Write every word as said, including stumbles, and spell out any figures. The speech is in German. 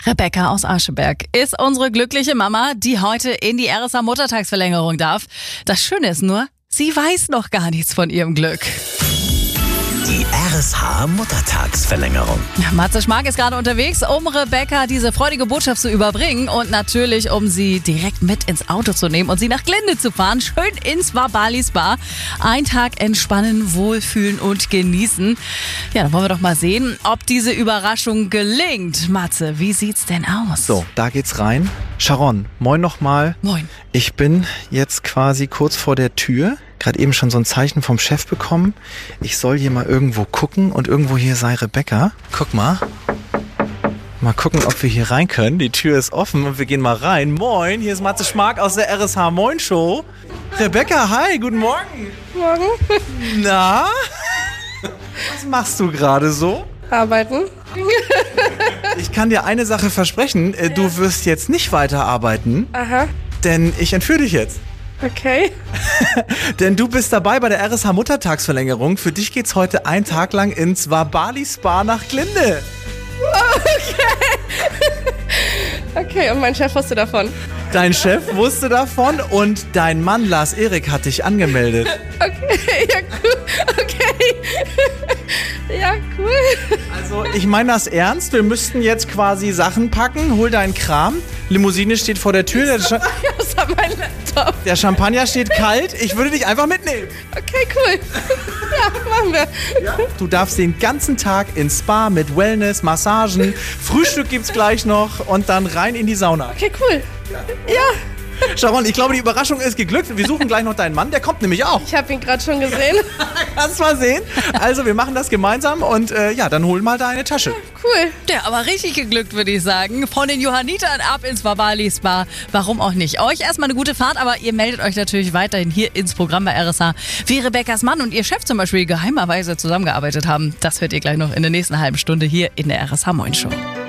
Rebecca aus Ascheberg ist unsere glückliche Mama, die heute in die R S H-Muttertagsverlängerung darf. Das Schöne ist nur, sie weiß noch gar nichts von ihrem Glück. Die R S H-Muttertagsverlängerung. Matze Schmark ist gerade unterwegs, um Rebecca diese freudige Botschaft zu überbringen und natürlich, um sie direkt mit ins Auto zu nehmen und sie nach Glinde zu fahren. Schön ins Bali Spa. Ein Tag entspannen, wohlfühlen und genießen. Ja, dann wollen wir doch mal sehen, ob diese Überraschung gelingt. Matze, wie sieht's denn aus? So, da geht's rein. Sharon, moin nochmal. Moin. Ich bin jetzt quasi kurz vor der Tür. Gerade eben schon so ein Zeichen vom Chef bekommen. Ich soll hier mal irgendwo gucken und irgendwo hier sei Rebecca. Guck mal. Mal gucken, ob wir hier rein können. Die Tür ist offen und wir gehen mal rein. Moin, hier ist Matze Schmark aus der R S H Moin Show. Rebecca, hi, guten Morgen. Morgen. Na? Was machst du gerade so? Arbeiten. Ich kann dir eine Sache versprechen. Du wirst jetzt nicht weiterarbeiten. Aha. Denn ich entführe dich jetzt. Okay. Denn du bist dabei bei der R S H-Muttertagsverlängerung. Für dich geht's heute einen Tag lang ins Bali Spa nach Glinde. Okay. Okay, und mein Chef wusste davon. Dein Chef wusste davon und dein Mann Lars Erik hat dich angemeldet. Okay, ja cool. Okay. Ja, cool. Also ich meine das ernst. Wir müssten jetzt quasi Sachen packen. Hol deinen Kram. Limousine steht vor der Tür. Der, Cha- Das war mein Laptop. der Champagner steht kalt. Ich würde dich einfach mitnehmen. Okay, cool. Ja, machen wir. Du darfst den ganzen Tag ins Spa mit Wellness, Massagen. Frühstück gibt's gleich noch und dann rein in die Sauna. Okay, cool. Ja, Sharon, ich glaube, die Überraschung ist geglückt. Wir suchen gleich noch deinen Mann. Der kommt nämlich auch. ich habe ihn gerade schon gesehen. Kannst mal sehen. Also wir machen das gemeinsam und äh, ja, dann hol mal deine Tasche. Cool. Der aber richtig geglückt, würde ich sagen. Von den Johannitern ab ins Bali Spa. Warum auch nicht? Euch erstmal eine gute Fahrt, aber ihr meldet euch natürlich weiterhin hier ins Programm bei R S H. Wie Rebeccas Mann und ihr Chef zum Beispiel geheimerweise zusammengearbeitet haben, das hört ihr gleich noch in der nächsten halben Stunde hier in der R S H Moin Show.